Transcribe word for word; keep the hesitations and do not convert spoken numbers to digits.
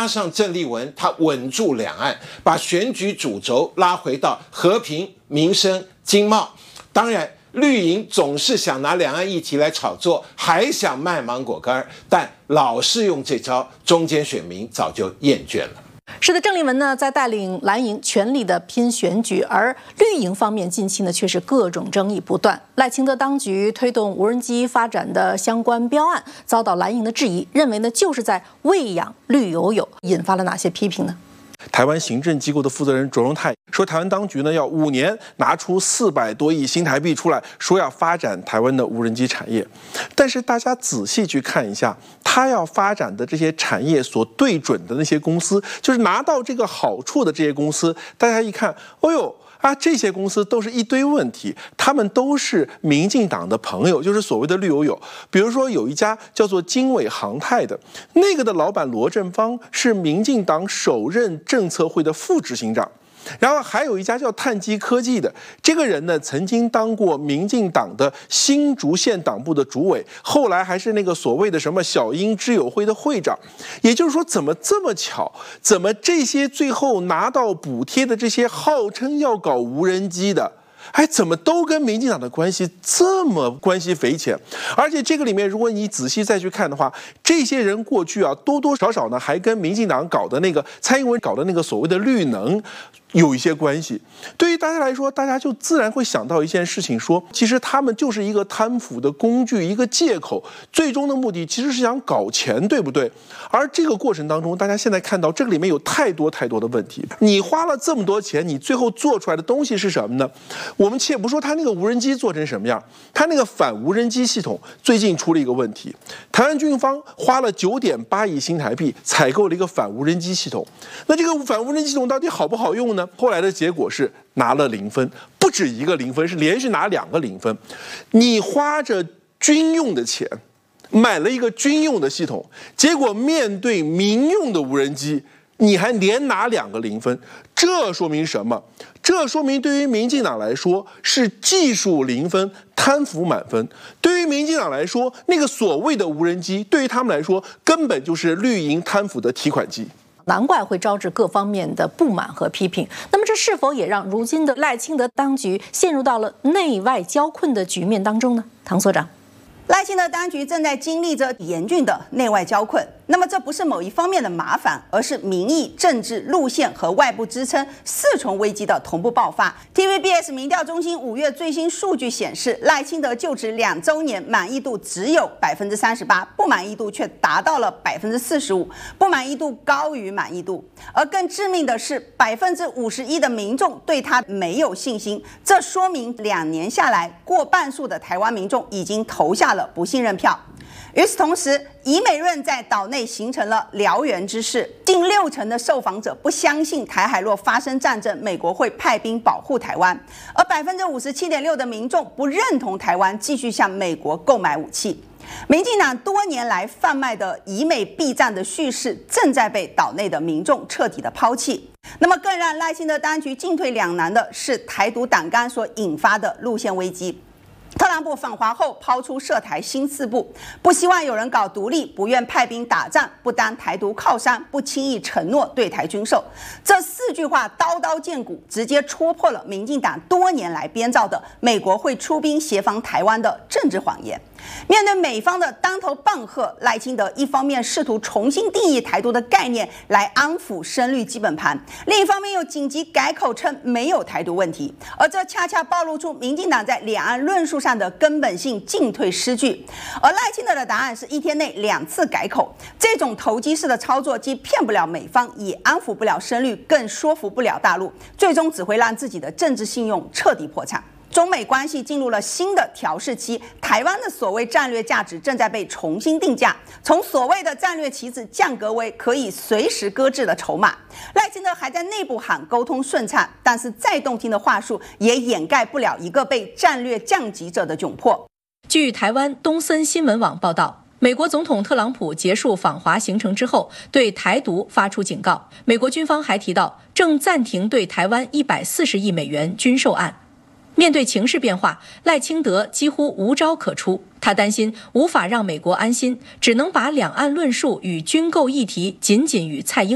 上郑丽文，他稳住两岸，把选举主轴拉回到和平、民生、经贸。当然，绿营总是想拿两岸议题来炒作，还想卖芒果干，但老是用这招，中间选民早就厌倦了。 是的，郑丽文呢在带领蓝营全力的拼选举，而绿营方面近期呢却是各种争议不断。赖清德当局推动无人机发展的相关标案遭到蓝营的质疑，认为呢就是在喂养绿油油，引发了哪些批评呢？ 台湾行政机构的负责人卓荣泰说，台湾当局呢要五年拿出四百多亿新台币出来，说要发展台湾的无人机产业。但是大家仔细去看一下，他要发展的这些产业所对准的那些公司，就是拿到这个好处的这些公司，大家一看，哦呦。啊，这些公司都是一堆问题，他们都是民进党的朋友，就是所谓的绿油油。比如说有一家叫做经纬航太的，那个的老板罗正方是民进党首任政策会的副执行长。然后还有一家叫碳基科技的，这个人呢曾经当过民进党的新竹县党部的主委，后来还是那个所谓的什么小英知友会的会长。也就是说，怎么这么巧？怎么这些最后拿到补贴的这些号称要搞无人机的，哎，怎么都跟民进党的关系这么关系匪浅？而且这个里面，如果你仔细再去看的话，这些人过去啊，多多少少呢，还跟民进党搞的那个蔡英文搞的那个所谓的绿能有一些关系。对于大家来说，大家就自然会想到一件事情，说其实他们就是一个贪腐的工具，一个借口，最终的目的其实是想搞钱，对不对？而这个过程当中，大家现在看到这个里面有太多太多的问题。你花了这么多钱，你最后做出来的东西是什么呢？我们且不说他那个无人机做成什么样，他那个反无人机系统最近出了一个问题，台湾军方花了九点八亿新台币采购了一个反无人机系统。那这个反无人机系统到底好不好用呢？后来的结果是拿了零分，不止一个零分，是连续拿两个零分。你花着军用的钱买了一个军用的系统，结果面对民用的无人机，你还连拿两个零分，这说明什么？这说明对于民进党来说是技术零分，贪腐满分。对于民进党来说，那个所谓的无人机，对于他们来说根本就是绿营贪腐的提款机。 难怪会招致各方面的不满和批评。那么这是否也让如今的赖清德当局陷入到了内外交困的局面当中呢？唐所长。 赖清德当局正在经历着严峻的内外交困，那么这不是某一方面的麻烦，而是民意、政治、路线和外部支撑四重危机的同步爆发。T V B S 民调中心五月最新数据显示，赖清德就职两周年满意度只有百分之三十八，不满意度却达到了百分之四十五，不满意度高于满意度。而更致命的是，百分之五十一的民众对他没有信心，这说明两年下来，过半数的台湾民众已经投下了不信任票。与此同时，以美论在岛内形成了燎原之势，近六成的受访者不相信台海若发生战争，美国会派兵保护台湾，而百分之五十七点六的民众不认同台湾继续向美国购买武器。民进党多年来贩卖的以美避战的叙事，正在被岛内的民众彻底的抛弃。那么，更让赖清德当局进退两难的是台独党纲所引发的路线危机。特朗普访华后抛出涉台新四步，不希望有人搞独立，不愿派兵打仗，不当台独靠山，不轻易承诺对台军售。这四句话刀刀见骨，直接戳破了民进党多年来编造的美国会出兵协防台湾的政治谎言。面对美方的当头棒喝，赖清德一方面试图重新定义台独的概念来安抚深绿基本盘，另一方面又紧急改口称没有台独问题，而这恰恰暴露出民进党在两岸论述上的根本性进退失据。而赖清德的答案是一天内两次改口，这种投机式的操作既骗不了美方，也安抚不了深绿，更说服不了大陆，最终只会让自己的政治信用彻底破产。中美关系进入了新的调试期，台湾的所谓战略价值正在被重新定价，从所谓的战略棋子降格为可以随时搁置的筹码。赖清德还在内部喊沟通顺畅，但是再动听的话术也掩盖不了一个被战略降级者的窘迫。 据台湾东森新闻网报道，美国总统特朗普结束访华行程之后，对台独发出警告。美国军方还提到，正暂停对台湾一百四十亿美元军售案。面对情势变化，赖清德几乎无招可出。他担心无法让美国安心，只能把两岸论述与军购议题紧紧与蔡英